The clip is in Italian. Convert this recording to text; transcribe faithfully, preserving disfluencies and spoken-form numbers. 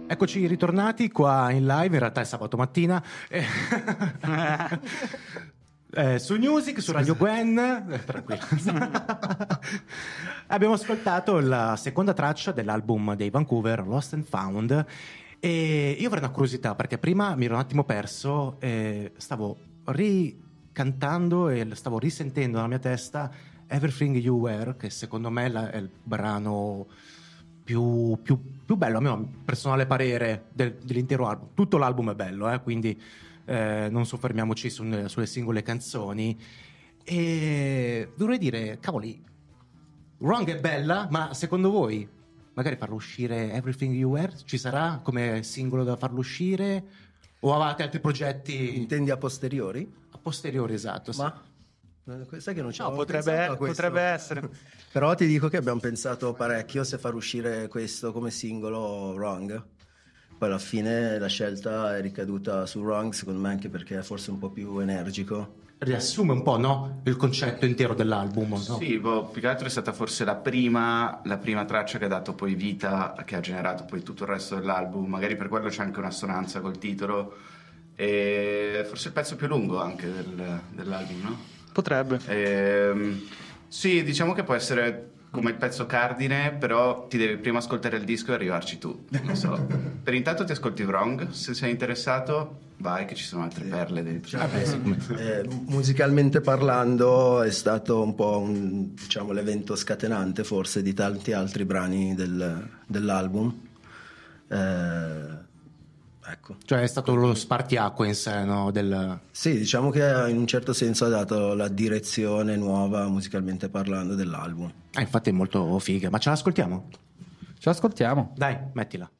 Eccoci ritornati qua in live, in realtà è sabato mattina, eh, eh, su Music, su Radio Gwen, eh, tranquillo. Abbiamo ascoltato la seconda traccia dell'album dei Vancouver, Lost and Found, e io avrei una curiosità, perché prima mi ero un attimo perso, e stavo ricantando e stavo risentendo nella mia testa Everything You Were, che secondo me è il brano più, più, più bello, a mio personale parere, del, dell'intero album. Tutto l'album è bello, eh, quindi eh, non soffermiamoci su, sulle singole canzoni. E dovrei dire, cavoli, Wrong è bella, ma secondo voi magari farlo uscire Everything You Were ci sarà come singolo da farlo uscire, o avete altri progetti? Intendi a posteriori? A posteriori, esatto, sì. Ma sai che non ci No, avevo potrebbe, pensato a questo. potrebbe essere. Però ti dico che abbiamo pensato parecchio se far uscire questo come singolo Wrong. Poi alla fine la scelta è ricaduta su Wrong, secondo me, anche perché è forse un po' più energico. Riassume un po', no? Il concetto intero dell'album, no? Sì, boh, più che altro è stata forse la prima, la prima traccia che ha dato poi vita, che ha generato poi tutto il resto dell'album. Magari per quello c'è anche un'assonanza col titolo. E forse il pezzo più lungo anche del, dell'album, no? Potrebbe. Ehm, sì, diciamo che può essere come il pezzo cardine, però ti devi prima ascoltare il disco e arrivarci tu. Non so. Per intanto ti ascolti Wrong, se sei interessato vai, che ci sono altre perle dentro. Cioè, eh, sì, eh, musicalmente parlando è stato un po' un, diciamo, l'evento scatenante forse di tanti altri brani del, dell'album. Eh, ecco. Cioè è stato lo spartiacque in sé, no? Del... Sì, diciamo che in un certo senso ha dato la direzione nuova musicalmente parlando dell'album. Eh, infatti è molto figa, ma ce l'ascoltiamo? Ce l'ascoltiamo. Dai, mettila.